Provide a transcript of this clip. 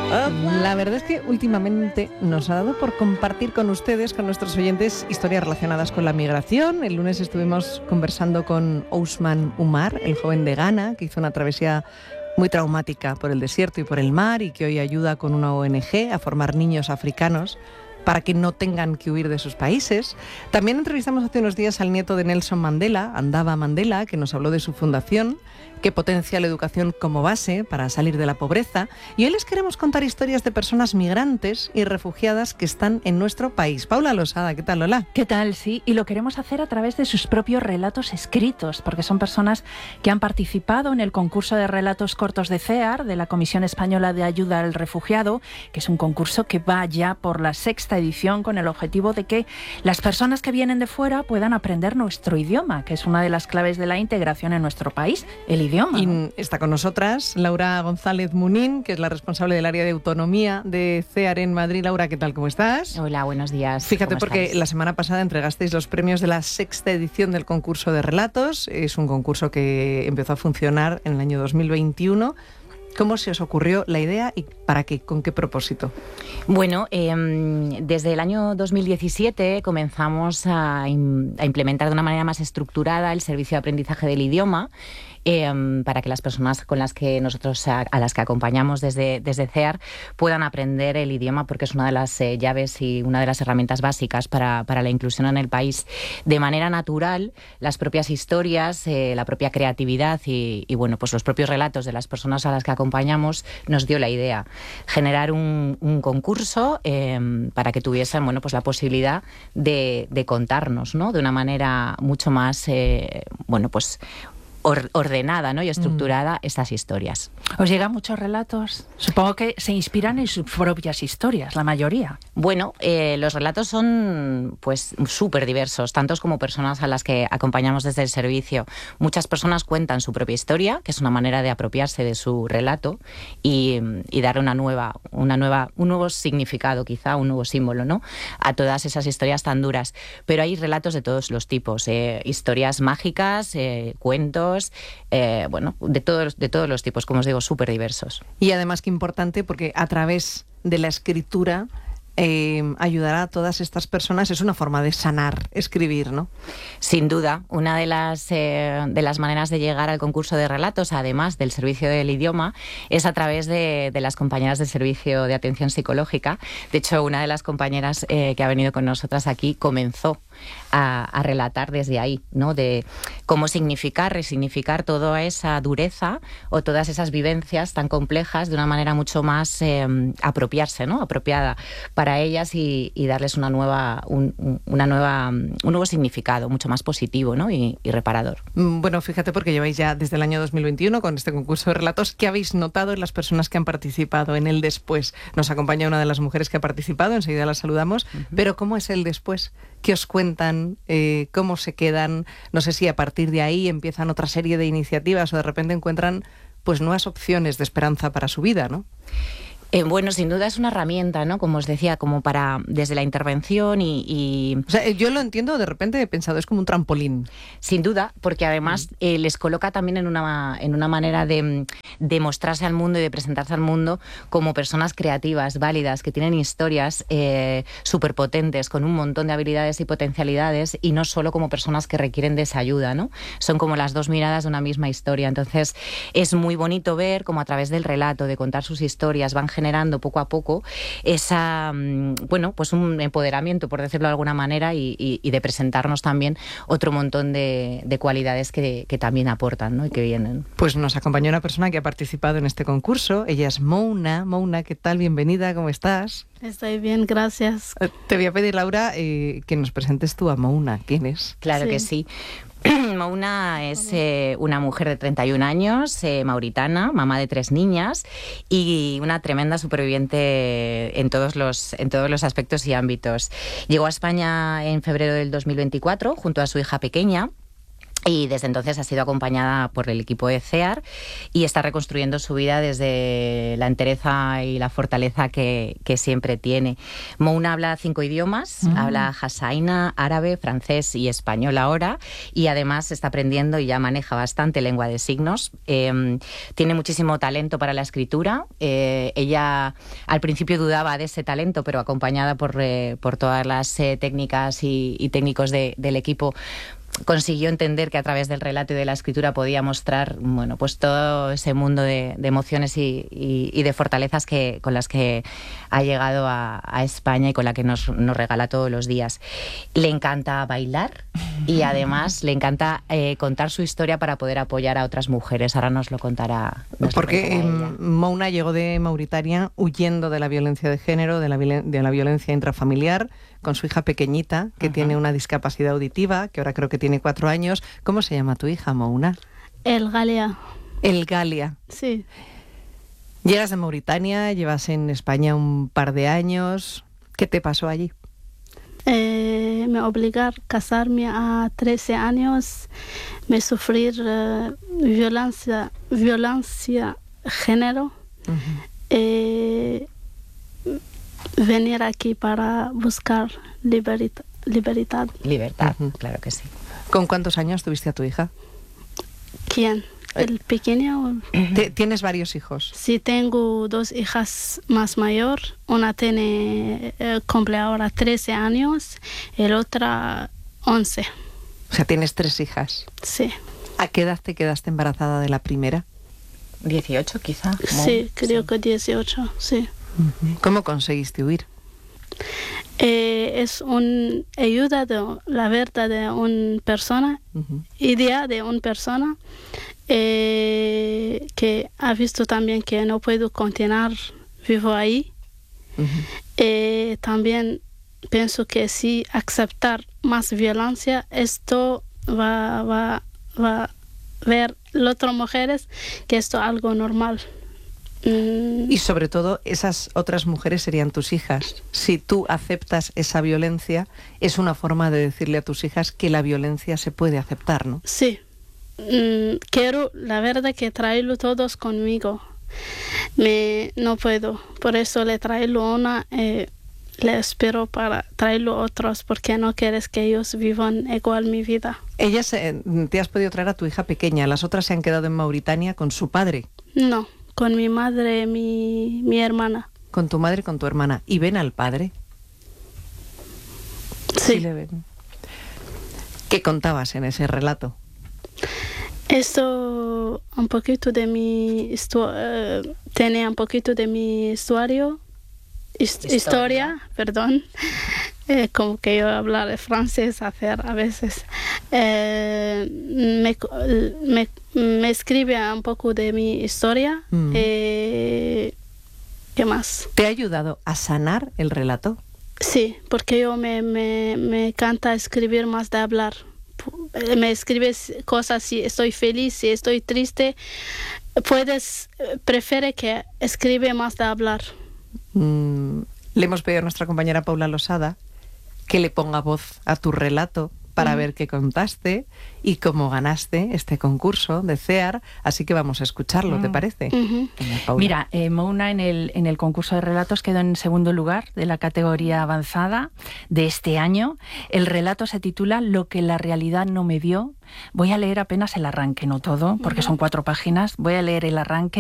La verdad es que últimamente nos ha dado por compartir con ustedes, con nuestros oyentes, historias relacionadas con la migración. El lunes estuvimos conversando con Ousmane Oumar, el joven de Ghana, que hizo una travesía muy traumática por el desierto y por el mar y que hoy ayuda con una ONG a formar niños africanos para que no tengan que huir de sus países. También entrevistamos hace unos días al nieto de Nelson Mandela, Andaba Mandela, que nos habló de su fundación, que potencia la educación como base para salir de la pobreza. Y hoy les queremos contar historias de personas migrantes y refugiadas que están en nuestro país. Paula Losada, ¿qué tal, Lola? ¿Qué tal? Sí, y lo queremos hacer a través de sus propios relatos escritos, porque son personas que han participado en el concurso de relatos cortos de CEAR, de la Comisión Española de Ayuda al Refugiado, que es un concurso que va ya por la 6ª edición con el objetivo de que las personas que vienen de fuera puedan aprender nuestro idioma, que es una de las claves de la integración en nuestro país, el idioma. Y está con nosotras Laura González Munín, que es la responsable del área de autonomía de CEAR en Madrid. Laura, ¿qué tal? ¿Cómo estás? Hola, buenos días. Fíjate, porque la semana pasada entregasteis los premios de la 6ª edición del concurso de relatos. Es un concurso que empezó a funcionar en el año 2021. ¿Cómo se os ocurrió la idea y para qué? ¿Con qué propósito? Bueno, desde el año 2017 comenzamos a implementar de una manera más estructurada el servicio de aprendizaje del idioma, para que las personas con las que nosotros a las que acompañamos desde CEAR puedan aprender el idioma, porque es una de las llaves y una de las herramientas básicas para la inclusión en el país. De manera natural, las propias historias, la propia creatividad y bueno, pues los propios relatos de las personas a las que acompañamos nos dio la idea generar un concurso para que tuviesen, bueno, pues la posibilidad de contarnos, ¿no?, de una manera mucho más bueno, pues ordenada, ¿no?, y estructurada estas historias. ¿Os llegan muchos relatos? Supongo que se inspiran en sus propias historias, la mayoría. Bueno, los relatos son pues súper diversos, tantos como personas a las que acompañamos desde el servicio. Muchas personas cuentan su propia historia, que es una manera de apropiarse de su relato y darle un nuevo significado, quizá, un nuevo símbolo, ¿no?, a todas esas historias tan duras. Pero hay relatos de todos los tipos, historias mágicas, cuentos, bueno, de todos los tipos, como os digo, súper diversos. Y además qué importante, porque a través de la escritura ayudará a todas estas personas. Es una forma de sanar, escribir, ¿no? Sin duda, una de las maneras de llegar al concurso de relatos, además del servicio del idioma, es a través de las compañeras del servicio de atención psicológica. De hecho, una de las compañeras que ha venido con nosotras aquí comenzó a relatar desde ahí, ¿no?, de cómo resignificar toda esa dureza o todas esas vivencias tan complejas de una manera mucho más apropiada para ellas y darles un nuevo significado mucho más positivo, ¿no?, y reparador. Bueno, fíjate, porque lleváis ya desde el año 2021 con este concurso de relatos. ¿Qué habéis notado en las personas que han participado en el después? Nos acompaña una de las mujeres que ha participado, enseguida la saludamos. Pero ¿cómo es el después? ¿Qué os cuentan? ¿Cómo se quedan? No sé si a partir de ahí empiezan otra serie de iniciativas o de repente encuentran pues nuevas opciones de esperanza para su vida, ¿no? Bueno, sin duda es una herramienta, ¿no?, como os decía, como para desde la intervención y... O sea, yo lo entiendo, de repente he pensado, es como un trampolín. Sin duda, porque además les coloca también en una manera de mostrarse al mundo y de presentarse al mundo como personas creativas, válidas, que tienen historias súper potentes, con un montón de habilidades y potencialidades, y no solo como personas que requieren de esa ayuda, ¿no? Son como las dos miradas de una misma historia. Entonces, es muy bonito ver cómo a través del relato, de contar sus historias, van generando poco a poco esa, bueno, pues un empoderamiento, por decirlo de alguna manera, y de presentarnos también otro montón de cualidades que también aportan, ¿no?, y que vienen. Pues nos acompañó una persona que ha participado en este concurso. Ella es Mouna. Mouna, ¿qué tal? Bienvenida, ¿cómo estás? Estoy bien, gracias. Te voy a pedir, Laura, que nos presentes tú a Mouna. ¿Quién es? Claro que sí. Mouna es una mujer de 31 años, mauritana, mamá de 3 niñas y una tremenda superviviente en todos los aspectos y ámbitos. Llegó a España en febrero del 2024 junto a su hija pequeña. Y desde entonces ha sido acompañada por el equipo de CEAR y está reconstruyendo su vida desde la entereza y la fortaleza que siempre tiene. Mouna habla 5 idiomas, habla jasaina, árabe, francés y español ahora, y además está aprendiendo y ya maneja bastante lengua de signos. Tiene muchísimo talento para la escritura. Ella al principio dudaba de ese talento, pero acompañada por todas las técnicas y técnicos del equipo, consiguió entender que a través del relato y de la escritura podía mostrar, bueno, pues todo ese mundo de emociones y de fortalezas con las que ha llegado a España y con la que nos regala todos los días. Le encanta bailar y además le encanta contar su historia para poder apoyar a otras mujeres. Ahora nos lo contará. Porque Mouna llegó de Mauritania huyendo de la violencia de género, de la violencia intrafamiliar, con su hija pequeñita, que tiene una discapacidad auditiva, que ahora creo que tiene 4 años. ¿Cómo se llama tu hija, Mouna? El Galia. El Galia. Sí. Llegas de Mauritania, llevas en España un par de años. ¿Qué te pasó allí? Me obligaron a casarme a 13 años, me sufrir violencia género. Venir aquí para buscar libertad. Libertad, claro que sí. ¿Con cuántos años tuviste a tu hija? ¿Quién? ¿El pequeño? ¿Tienes varios hijos? Sí, tengo 2 hijas más mayor. Una cumple ahora 13 años, el otra 11. O sea, tienes 3 hijas. Sí. ¿A qué edad te quedaste embarazada de la primera? 18 quizá. Sí, creo que 18, sí. ¿Cómo conseguiste huir? Es una ayuda de la verdad de una persona, idea de una persona que ha visto también que no puedo continuar vivo ahí. También pienso que si aceptar más violencia, esto va a ver las otras mujeres que esto es algo normal. Y sobre todo, esas otras mujeres serían tus hijas. Si tú aceptas esa violencia, es una forma de decirle a tus hijas que la violencia se puede aceptar, ¿no? Sí. Quiero, la verdad, que traerlo todos conmigo. No puedo. Por eso le traigo una, le espero para traerlo otros, porque no quieres que ellos vivan igual mi vida. Ellas, te has podido traer a tu hija pequeña. Las otras se han quedado en Mauritania con su padre. No. Con mi madre, mi hermana. Con tu madre y con tu hermana. ¿Y ven al padre? Sí. Le ven. ¿Qué contabas en ese relato? Esto, un poquito de mi tenía un poquito de mi historia, perdón. Como que yo hablar francés hacer a veces. Me escribe un poco de mi historia. ¿Qué más? ¿Te ha ayudado a sanar el relato? Sí, porque yo me encanta escribir más de hablar. Me escribes cosas si estoy feliz, si estoy triste. Prefiere que escribe más de hablar. Le hemos pedido a nuestra compañera Paula Losada que le ponga voz a tu relato para ver qué contaste y cómo ganaste este concurso de CEAR, así que vamos a escucharlo, ¿te parece? Mira, Mouna en el concurso de relatos quedó en segundo lugar de la categoría avanzada de este año. El relato se titula Lo que la realidad no me dio. Voy a leer apenas el arranque, no todo, porque son 4 páginas. Voy a leer el arranque.